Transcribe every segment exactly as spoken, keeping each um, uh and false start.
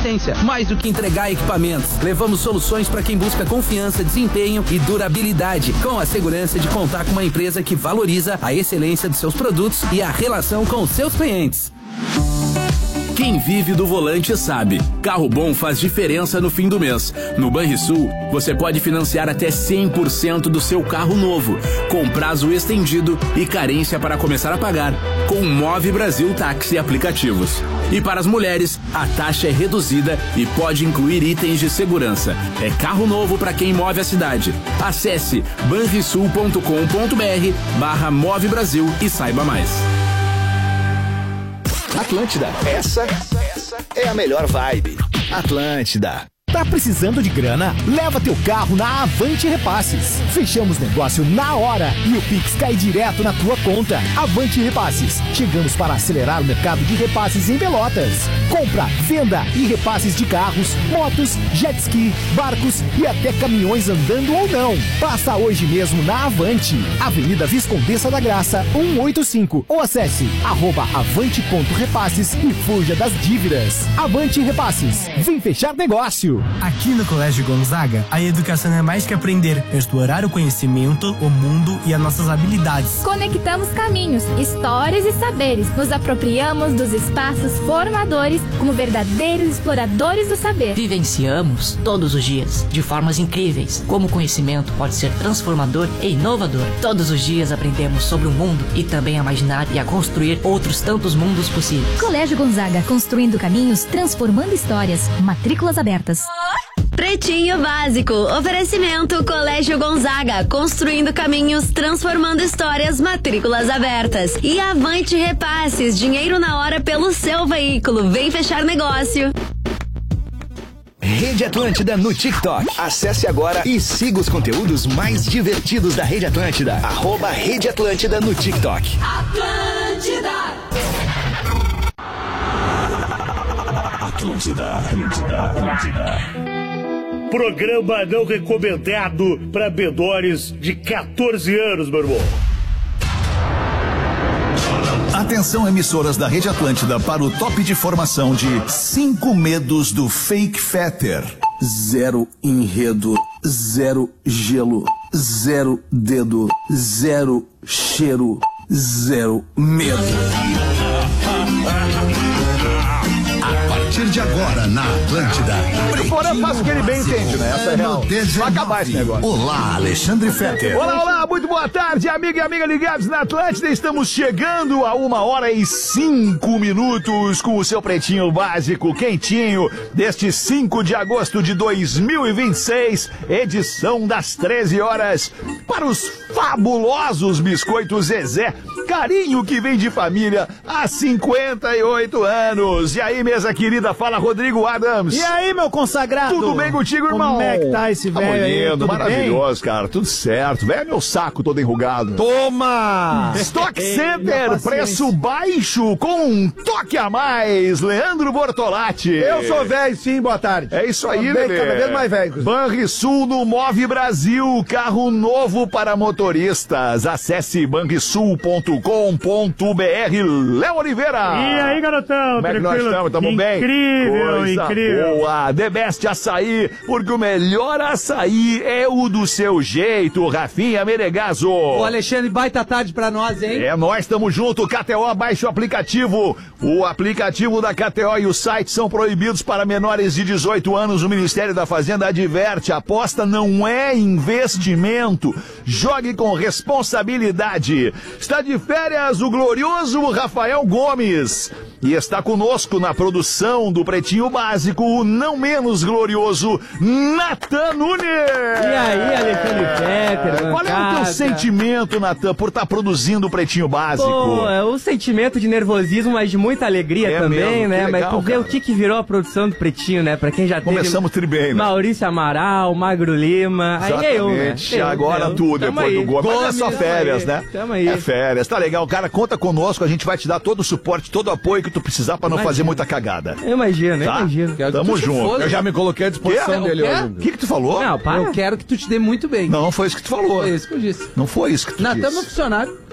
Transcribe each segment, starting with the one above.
assistência. Mais do que entregar equipamentos, levamos soluções para quem busca confiança, desempenho e durabilidade, com a segurança de contar com uma empresa que valoriza a excelência de seus produtos e a relação com os seus clientes. Quem vive do volante sabe, carro bom faz diferença no fim do mês. No Banrisul, você pode financiar até cem por cento do seu carro novo, com prazo estendido e carência para começar a pagar, com o Move Brasil Táxi Aplicativos. E para as mulheres, a taxa é reduzida e pode incluir itens de segurança. É carro novo para quem move a cidade. Acesse banrisul ponto com ponto br barra Move Brasil e saiba mais. Atlântida, essa, essa é a melhor vibe. Atlântida. Tá precisando de grana? Leva teu carro na Avante Repasses. Fechamos negócio na hora e o Pix cai direto na tua conta. Avante Repasses. Chegamos para acelerar o mercado de repasses em Pelotas. Compra, venda e repasses de carros, motos, jet ski, barcos e até caminhões andando ou não. Passa hoje mesmo na Avante. Avenida Viscondessa da Graça, cento e oitenta e cinco. Ou acesse arroba avante ponto repasses e fuja das dívidas. Avante Repasses. Vem fechar negócio. Aqui no Colégio Gonzaga, a educação é mais que aprender, é explorar o conhecimento, o mundo e as nossas habilidades. Conectamos caminhos, histórias e saberes. Nos apropriamos dos espaços formadores como verdadeiros exploradores do saber. Vivenciamos todos os dias, de formas incríveis, como o conhecimento pode ser transformador e inovador. Todos os dias aprendemos sobre o mundo e também a imaginar e a construir outros tantos mundos possíveis. Colégio Gonzaga, construindo caminhos, transformando histórias. Matrículas abertas. Pretinho Básico, oferecimento Colégio Gonzaga, construindo caminhos, transformando histórias, matrículas abertas. E Avante Repasses, dinheiro na hora pelo seu veículo, vem fechar negócio. Rede Atlântida no TikTok. Acesse agora e siga os conteúdos mais divertidos da Rede Atlântida. Arroba Rede Atlântida no TikTok. Atlântida. Atlântida, Atlântida, Atlântida. Programa não recomendado para menores de quatorze anos, meu irmão. Atenção, emissoras da Rede Atlântida, para o top de formação de cinco medos do Fake Fetter. Zero enredo, zero gelo, zero dedo, zero cheiro, zero medo. A partir de agora, na Atlântida. O Porã faz o que ele bem entende, né? Essa é real. Vai acabar esse negócio. Olá, Alexandre Fetter. Olá, olá, muito boa tarde, amiga e amiga ligados na Atlântida. Estamos chegando a uma hora e cinco minutos com o seu Pretinho Básico quentinho deste cinco de agosto de dois mil e vinte e seis, edição das treze horas, para os fabulosos biscoitos Zezé, carinho que vem de família há cinquenta e oito anos. E aí, mesa querida, fala Rodrigo Adams. E aí, meu consagrado? Tudo bem contigo, irmão? Como é que tá esse velho aí? Lindo, maravilhoso, bem? Cara, tudo certo. Velho, é meu saco todo enrugado. Toma! Stock Center, preço baixo com um toque a mais. Leandro Bortolatti. Eu sou velho, sim, boa tarde. É isso aí, bebê. Cada vez mais velho. Banrisul no Move Brasil, carro novo para motoristas. Acesse banrisul ponto com ponto br. Léo Oliveira. E aí, garotão? Como é que nós estamos? Tamo bem? Incrível, Coisa incrível. Boa. The Best Açaí, porque o melhor açaí é o do seu jeito. Rafinha Menegaso. Ô, Alexandre, baita tarde pra nós, hein? É, nós tamo junto. K T O, baixe o aplicativo. O aplicativo da K T O e o site são proibidos para menores de dezoito anos. O Ministério da Fazenda adverte: aposta não é investimento. Jogue com responsabilidade. Está de férias o glorioso Rafael Gomes. E está conosco na produção do Pretinho Básico o não menos glorioso Natan Nunes. E aí, Alexandre Fetter, qual é o teu sentimento, Natan, por estar produzindo o Pretinho Básico? Pô, é um sentimento de nervosismo, mas de muita alegria é também, mesmo, né? Legal, mas tu vê o que que virou a produção do Pretinho, né? Pra quem já teve... Começamos tri bem, né? Maurício Amaral, Magro Lima... Exatamente. Aí eu, né? Eu, agora eu, tu, depois aí. do Gomes. Mas é só férias, aí. né? Tamo aí. É férias. Tá legal, cara, conta conosco, a gente vai te dar todo o suporte, todo o apoio que tu precisar pra não Imagina. fazer muita cagada. Eu imagino, tá? eu imagino. Tamo junto. Eu já me coloquei à disposição que? dele o hoje. O que que tu falou? Não, para. Eu quero que tu te dê muito bem. Não, não foi isso que tu falou. Foi isso que eu disse. Não foi isso que tu Natan, disse. meu funcionário.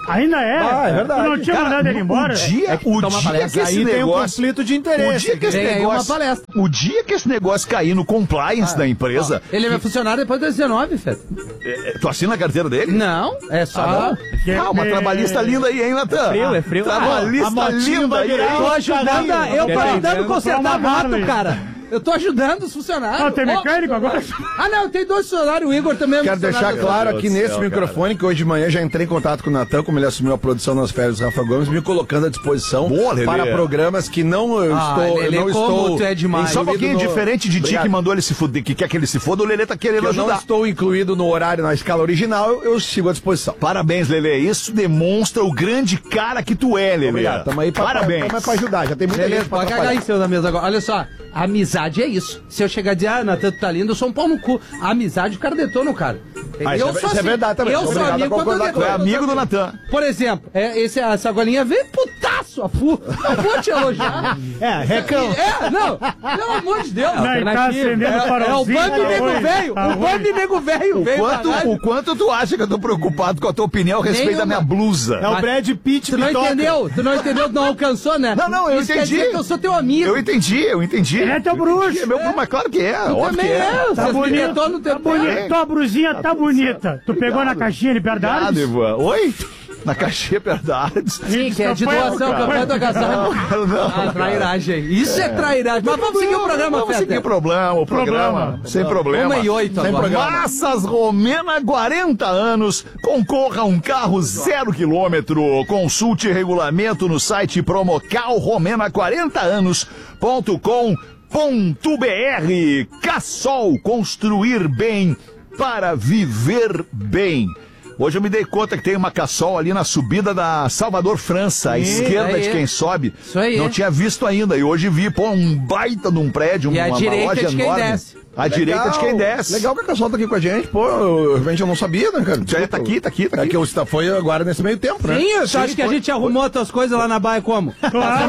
Ainda é? Ah, é verdade. Tu não tinha Cara, mandado ele embora? O dia, É que o toma dia palestra. que esse Aí tem um negócio... conflito de interesse. O dia que esse Tem aí negócio... uma palestra. O dia que esse negócio cair no compliance Ah, da empresa... Ó, ele vai funcionar depois das dezenove, Feta. É, tu assina a carteira dele? Não, é só... Ah, não? Ah, uma trabalhista linda aí, hein, Natan? É frio, é frio. Trabalhista Ah, a linda aí, virar hein? Eu tô ajudando, a- eu tô ajudando a consertar a moto, Harley. cara. Eu tô ajudando os funcionários. Ah, tem Ó, mecânico agora? Ah, não, tem dois funcionários, o Igor também é Quero funcionário. deixar claro aqui Deus do nesse céu, microfone que hoje de manhã já entrei em contato com o Natan, como ele assumiu a produção nas férias do Rafa Gomes, me colocando à disposição Boa, Lelê. para programas que não eu Ah, estou, Lelê, eu não como estou tu é demais. Só um pouquinho incluído no- diferente de ti Obrigado. que mandou ele se fuder, que quer que ele se foda, o Lelê tá querendo Que eu não ajudar. estou incluído no horário na escala original, eu, eu sigo à disposição. Parabéns, Lelê. Isso demonstra o grande cara que tu é, Lelê. Obrigado, tamo aí pra, Parabéns. Tamo aí pra ajudar, já tem muita Beleza, gente pra pode cagar atrapalhar. em cima da mesa agora. Olha só, a amizade é isso. Se eu chegar e dizer, ah, Natan, tu tá lindo, eu sou um pau no cu. A amizade, o cara detona o cara. Ah, isso eu é- sou isso é verdade também. Eu Sou sou obrigado a amigo quando eu concordar com Tu é detono. amigo do Natan. Por exemplo, é, esse, essa golinha veio putaço, a fu. Não vou te elogiar. É, recão. É, não, pelo amor de Deus. Não, ele tá acendendo É, é o farolzinho. Bambi tá Nego ruim, Velho. tá O ruim. Bambi Nego Velho O veio pra quanto, rádio. o quanto tu acha que eu tô preocupado com a tua opinião a respeito Nenhuma. da minha blusa? É o Brad Pitt Tu não Pitoca. entendeu? Tu não entendeu? Tu não alcançou, né? Não, não, eu Isso quer entendi. dizer que eu sou teu amigo. Eu entendi, eu entendi. Ele é teu bruxo. É meu, mas claro que é, Tu óbvio também que é. é. Tá Vocês me bonito, detonam no tá tempo. bonito. Tua brusinha tá bonita. Tu pegou na caixinha de Obrigado, Bernardes? Ivan. Oi? Na caixinha Verdades. Sim, que é de doação, campanha do agasalho. Ah, trairagem. Isso é trairagem. Mas vamos seguir o programa, Vamos seguir Feta. o programa, o programa. Programa. Sem problema. Uma e oito Sem agora. programa. Massas Romena, quarenta anos. Concorra a um carro zero quilômetro. Consulte regulamento no site promocal romena quarenta anos ponto com ponto br. Cassol, construir bem para viver bem. Hoje eu me dei conta que tem uma Cassol ali na subida da Salvador França, à esquerda aí. de quem sobe. Isso aí. Não tinha visto ainda. E hoje vi, pô, um baita de um prédio, E uma, à uma direita loja de quem enorme. desce. À direita de quem desce. Legal que a Cassol tá aqui com a gente. Pô, eu, realmente eu não sabia, né, cara? Já tá aqui, tá aqui, tá É aqui. que você foi agora nesse meio tempo, né? Sim, eu acho que a gente arrumou outras coisas lá na baia como? Claro.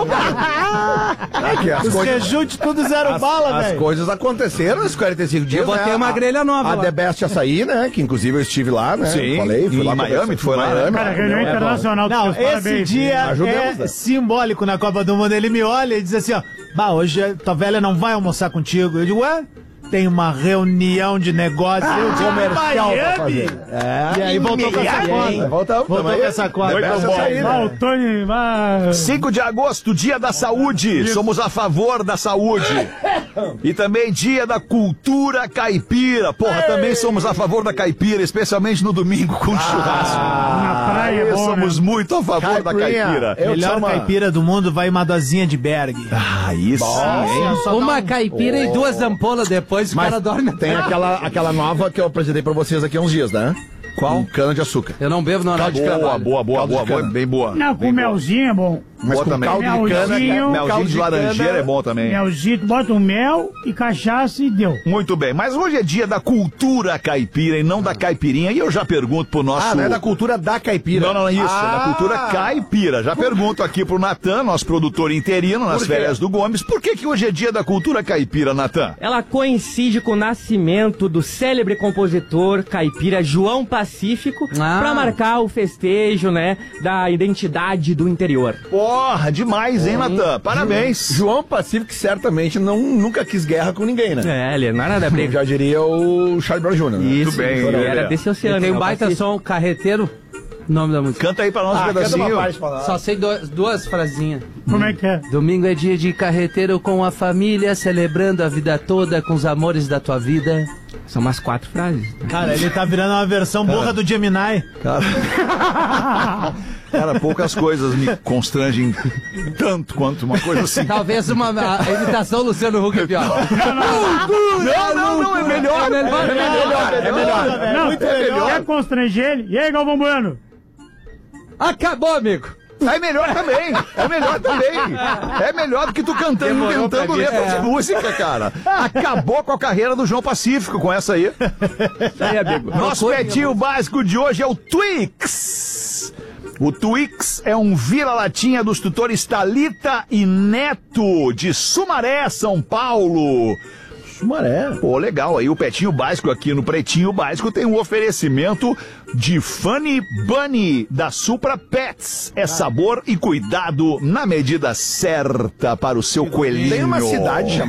É que as Os coisas, rejunte tudo zero as, bala, as velho. coisas aconteceram nesses quarenta e cinco dias. Eu botei né? uma A- grelha nova A lá. The Best Açaí, né? Que inclusive eu estive lá, né? Sim, Falei, fui em lá Miami, conversar- tu foi lá, né? Miami. Cara, reunião É bom. internacional. Não, teus esse parabéns. dia Ajudemos, é né? simbólico na Copa do Mundo. Ele me olha e diz assim, ó, bah, hoje tua velha não vai almoçar contigo. Eu digo, ué? Tem uma reunião de negócio comercial pra fazer. É. E aí voltou com essa Miami. conta. Voltamos, Voltou tamo aí. com essa conta. The Best Açaí, né? Ah, o Tony vai... cinco de agosto, dia da saúde. Somos a favor da saúde. E também dia da cultura caipira. Porra, também somos a favor da caipira, especialmente no domingo com churrasco. Na praia, é Aí bom, somos né? muito a favor da Caipirinha. caipira. Eu Melhor chamo- caipira do mundo vai uma dosinha de Berg. Ah, isso, hein? Uma caipira e duas ampolas depois, o Mas cara dorme. tem aquela, aquela nova que eu apresentei pra vocês aqui há uns dias, né? Qual? Cana de açúcar. Eu não bebo no horário de Boa, trabalho. boa, boa, Caldo boa, de boa, cana. bem boa. Não, com melzinho é bom. Mas Boa com também. caldo de cana. Melzinho, Melzinho caldo de de laranjeira cana. é bom também. Melzinho, tu bota um mel e cachaça e deu. Muito bem, mas hoje é dia da cultura caipira e não da caipirinha. E eu já pergunto pro nosso... Ah, não é da cultura da caipira. Não, não, não, isso, Ah. é da cultura caipira. Já pergunto aqui pro Natan, nosso produtor interino nas Por quê? férias do Gomes, por que que hoje é dia da cultura caipira, Natan? Ela coincide com o nascimento do célebre compositor caipira João Pacífico Ah. pra marcar o festejo, né, da identidade do interior. Porra, demais, hein, Natan? Parabéns. João Pacífico certamente não, nunca quis guerra com ninguém, né? É, ele não era da briga. Já diria o Charlie Brown Júnior Né? Isso, bem, ele Lelê. era desse oceano. Tem um João baita Pacífico. som, carreteiro. Nome da música. Canta aí pra nós um Ah, canta pedacinho. uma parte pra nós. Só sei do- duas frasinhas. Como é que é? Domingo é dia de carreteiro com a família, celebrando a vida toda com os amores da tua vida. São umas quatro frases. Cara, ele tá virando uma versão burra do Gemini. Cara, poucas coisas me constrangem tanto quanto uma coisa assim. Talvez uma a, a imitação Luciano Huck é pior. Não, não, não, é melhor. É melhor, É melhor, é melhor. Não, Muito melhor. quer constranger ele? E aí, Galvão Bueno? Acabou, amigo. É melhor também, é melhor também. É melhor do que tu cantando, Demorou inventando pra mim. letra É. de música, cara. Acabou com a carreira do João Pacífico com essa aí. Isso aí, amigo. Nosso pretinho básico de hoje é o Twix. O Twix é um vira-latinha dos tutores Thalita e Neto, de Sumaré, São Paulo. Sumaré. Pô, legal. Aí o Pretinho Básico aqui no Pretinho Básico tem um oferecimento de Funny Bunny da Supra Pets. É sabor e cuidado na medida certa para o seu coelhinho. Tem uma cidade chamada